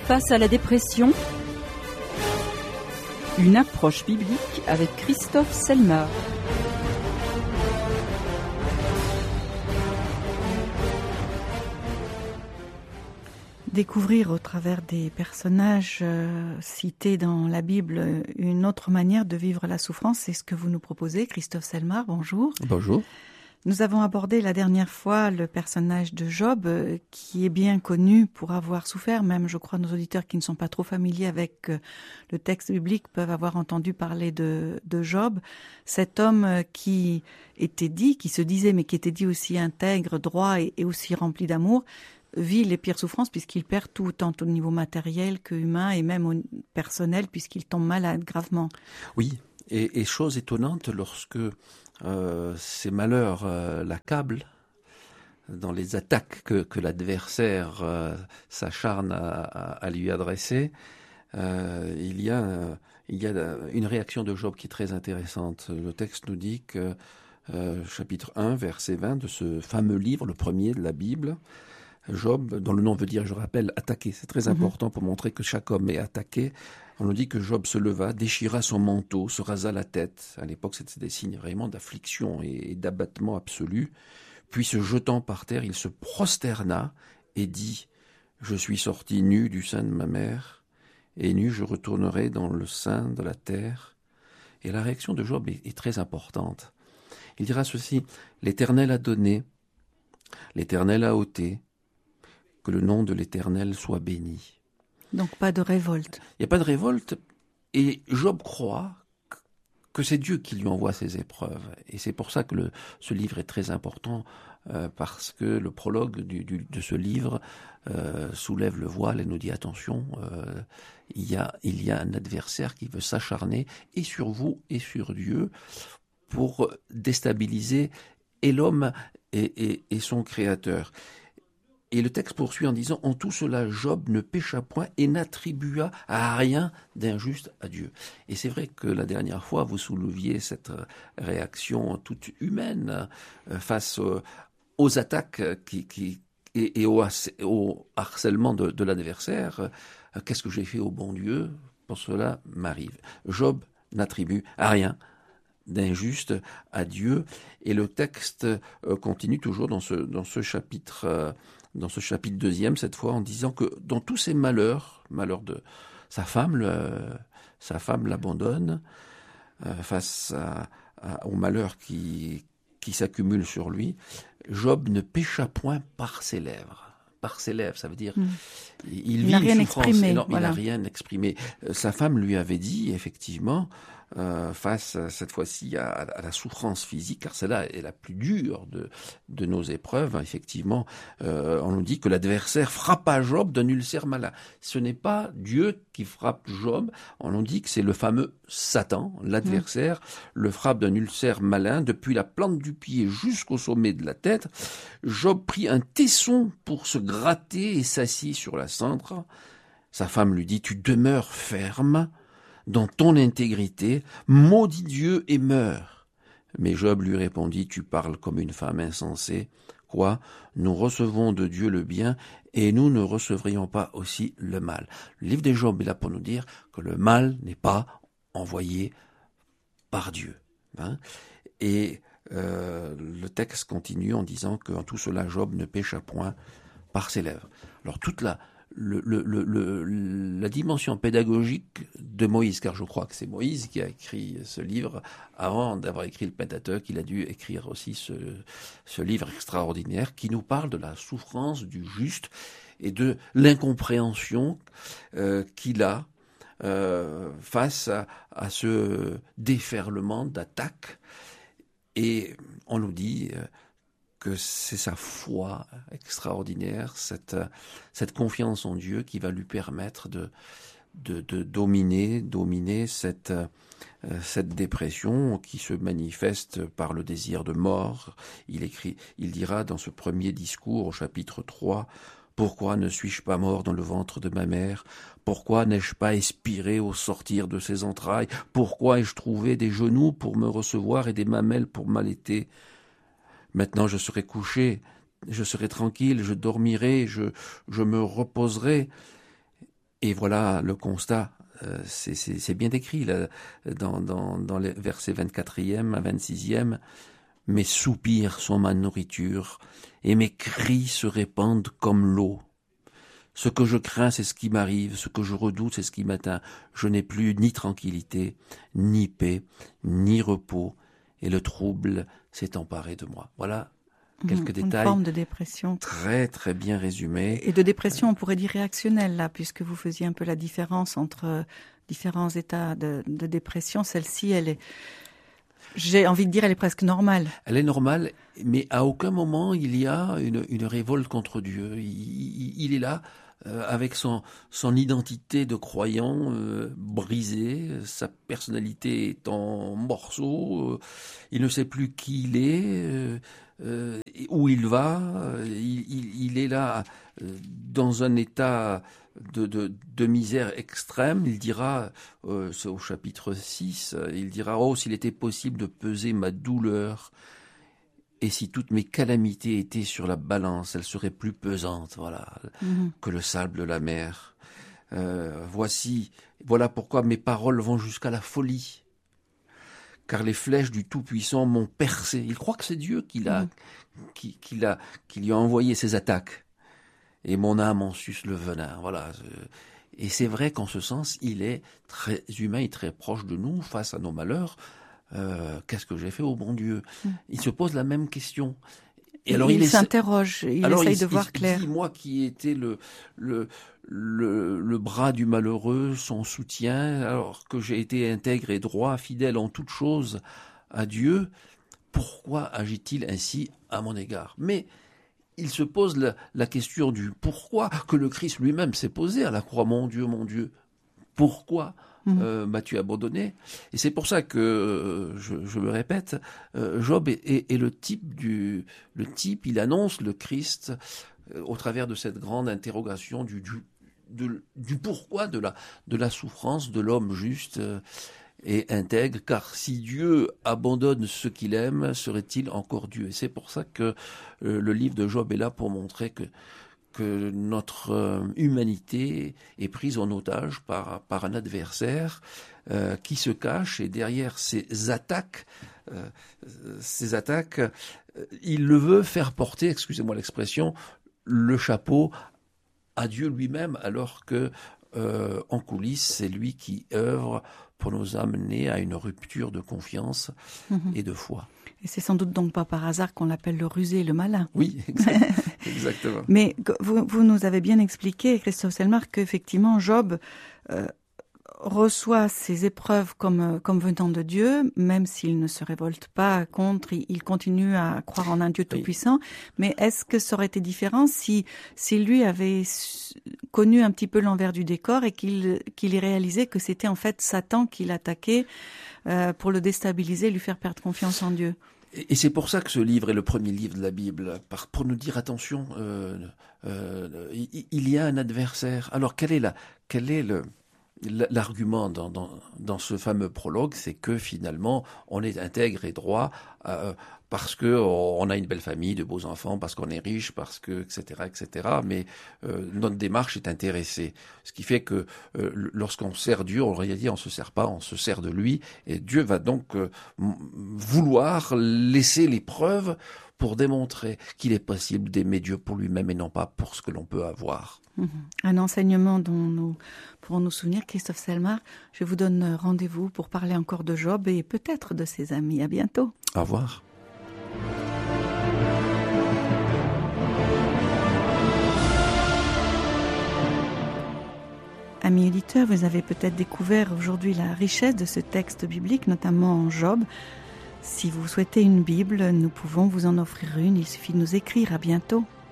Face à la dépression, une approche biblique avec Christophe Selmar. Découvrir au travers des personnages cités dans la Bible une autre manière de vivre la souffrance, c'est ce que vous nous proposez, Christophe Selmar, bonjour. Bonjour. Nous avons abordé la dernière fois le personnage de Job, qui est bien connu pour avoir souffert, même je crois nos auditeurs qui ne sont pas trop familiers avec le texte biblique peuvent avoir entendu parler de Job, cet homme qui était dit, qui se disait, mais qui était dit aussi intègre, droit et aussi rempli d'amour, vit les pires souffrances puisqu'il perd tout, tant au niveau matériel que humain et même au personnel puisqu'il tombe malade gravement. Oui, et chose étonnante, lorsque ces malheurs l'accablent, dans les attaques que l'adversaire s'acharne à lui adresser, il y a une réaction de Job qui est très intéressante. Le texte nous dit que, chapitre 1, verset 20 de ce fameux livre, le premier de la Bible, Job, dont le nom veut dire, je rappelle, attaqué. C'est très important pour montrer que chaque homme est attaqué. On nous dit que Job se leva, déchira son manteau, se rasa la tête. À l'époque, c'était des signes vraiment d'affliction et d'abattement absolu. Puis, se jetant par terre, il se prosterna et dit « Je suis sorti nu du sein de ma mère, et nu je retournerai dans le sein de la terre. » Et la réaction de Job est très importante. Il dira ceci « L'Éternel a donné, l'Éternel a ôté, que le nom de l'Éternel soit béni. » Donc pas de révolte. Il n'y a pas de révolte, et Job croit que c'est Dieu qui lui envoie ces épreuves. Et c'est pour ça que ce livre est très important, parce que le prologue de ce livre soulève le voile et nous dit attention, il y a un adversaire qui veut s'acharner et sur vous et sur Dieu pour déstabiliser et l'homme et son créateur. Et le texte poursuit en disant « En tout cela, Job ne pécha point et n'attribua à rien d'injuste à Dieu. » Et c'est vrai que la dernière fois, vous souleviez cette réaction toute humaine face aux attaques et au harcèlement de l'adversaire. « Qu'est-ce que j'ai fait au bon Dieu? Pour cela m'arrive. » Job n'attribue à rien d'injuste à Dieu. Et le texte continue toujours dans ce chapitre... dans ce chapitre 2, cette fois, en disant que dans tous ces malheurs de sa femme l'abandonne face aux malheurs qui s'accumulent sur lui, Job ne pécha point par ses lèvres. Par ses lèvres, ça veut dire il vit n'a rien une souffrance énorme, voilà. Il n'a rien exprimé. Sa femme lui avait dit, effectivement, face cette fois-ci à la souffrance physique, car celle-là est la plus dure de nos épreuves, effectivement, on nous dit que l'adversaire frappa Job d'un ulcère malin. Ce n'est pas Dieu qui frappe Job, on nous dit que c'est le fameux Satan, l'adversaire, le frappe d'un ulcère malin depuis la plante du pied jusqu'au sommet de la tête. Job prit un tesson pour se gratter et s'assit sur la cendre. Sa femme lui dit « Tu demeures ferme dans ton intégrité, maudis Dieu et meurs. » Mais Job lui répondit « Tu parles comme une femme insensée. Quoi? Nous recevons de Dieu le bien et nous ne recevrions pas aussi le mal. » Le livre de Job est là pour nous dire que le mal n'est pas envoyé par Dieu. Et le texte continue en disant qu'en tout cela, Job ne pécha point par ses lèvres. Alors toute la dimension pédagogique de Moïse, car je crois que c'est Moïse qui a écrit ce livre, avant d'avoir écrit le Pentateuque, il a dû écrire aussi ce livre extraordinaire qui nous parle de la souffrance du juste et de l'incompréhension qu'il a face à ce déferlement d'attaques. Et on nous dit que c'est sa foi extraordinaire, cette confiance en Dieu qui va lui permettre de dominer cette dépression qui se manifeste par le désir de mort. Il dira dans ce premier discours au chapitre 3, « Pourquoi ne suis-je pas mort dans le ventre de ma mère? Pourquoi n'ai-je pas expiré au sortir de ses entrailles? Pourquoi ai-je trouvé des genoux pour me recevoir et des mamelles pour m'allaiter? Maintenant je serai couché, je serai tranquille, je dormirai, je me reposerai. » Et voilà le constat. C'est bien décrit là, dans les versets 24e à 26e. Mes soupirs sont ma nourriture, et mes cris se répandent comme l'eau. Ce que je crains, c'est ce qui m'arrive, ce que je redoute, c'est ce qui m'atteint. Je n'ai plus ni tranquillité, ni paix, ni repos, et le trouble s'est emparé de moi. Voilà quelques détails. Une forme de dépression. Très, très bien résumés. Et de dépression, on pourrait dire réactionnelle, là, puisque vous faisiez un peu la différence entre différents états de dépression. Celle-ci, elle est... J'ai envie de dire, elle est presque normale. Elle est normale, mais à aucun moment il y a une révolte contre Dieu. Il est là avec son identité de croyant brisée, sa personnalité est en morceaux, il ne sait plus qui il est, où il va, il est là dans un état de misère extrême. Il dira, c'est au chapitre 6, il dira « Oh, s'il était possible de peser ma douleur, et si toutes mes calamités étaient sur la balance, elles seraient plus pesantes, voilà, que le sable de la mer. Voilà pourquoi mes paroles vont jusqu'à la folie, car les flèches du Tout-Puissant m'ont percé. » Il croit que c'est Dieu qui lui a envoyé ses attaques. Et mon âme en suce le venin, voilà. Et c'est vrai qu'en ce sens, il est très humain et très proche de nous face à nos malheurs. Qu'est-ce que j'ai fait au bon Dieu ? Il se pose la même question. Et alors il s'interroge, il essaye de voir clair. Dit, moi qui étais le bras du malheureux, son soutien, alors que j'ai été intègre et droit, fidèle en toutes choses à Dieu, pourquoi agit-il ainsi à mon égard ? Mais il se pose la question du pourquoi, que le Christ lui-même s'est posé à la croix. Mon Dieu, pourquoi m'as-tu abandonné ? Et c'est pour ça que, je me répète, Job est le type, il annonce le Christ au travers de cette grande interrogation du pourquoi de la souffrance de l'homme juste et intègre, car si Dieu abandonne ceux qu'il aime, serait-il encore Dieu ? Et c'est pour ça que le livre de Job est là pour montrer que notre humanité est prise en otage par un adversaire qui se cache, et derrière ces attaques, il le veut faire porter, excusez-moi l'expression, le chapeau à Dieu lui-même, alors que en coulisses, c'est lui qui œuvre pour nous amener à une rupture de confiance et de foi. Et c'est sans doute donc pas par hasard qu'on l'appelle le rusé et le malin. Oui, exactement. Mais vous nous avez bien expliqué, Christophe Selmar, qu'effectivement Job reçoit ces épreuves comme venant de Dieu, même s'il ne se révolte pas contre, il continue à croire en un Dieu tout-puissant. Oui. Mais est-ce que ça aurait été différent si lui avait connu un petit peu l'envers du décor et qu'il ait réalisé que c'était en fait Satan qui l'attaquait pour le déstabiliser, lui faire perdre confiance en Dieu? Et c'est pour ça que ce livre est le premier livre de la Bible, pour nous dire attention, il y a un adversaire. Alors quel est l'argument dans ce fameux prologue, c'est que finalement on est intègre et droit parce que on a une belle famille, de beaux enfants, parce qu'on est riche, parce que etc. Mais notre démarche est intéressée, ce qui fait que lorsqu'on sert Dieu, en réalité on se sert pas, on se sert de lui, et Dieu va donc vouloir laisser les preuves pour démontrer qu'il est possible d'aimer Dieu pour lui-même et non pas pour ce que l'on peut avoir. Un enseignement dont nous pourrons nous souvenir. Christophe Selmar, je vous donne rendez-vous pour parler encore de Job et peut-être de ses amis. À bientôt. Au revoir. Amis auditeurs, vous avez peut-être découvert aujourd'hui la richesse de ce texte biblique, notamment en Job. Si vous souhaitez une Bible, nous pouvons vous en offrir une. Il suffit de nous écrire. À bientôt.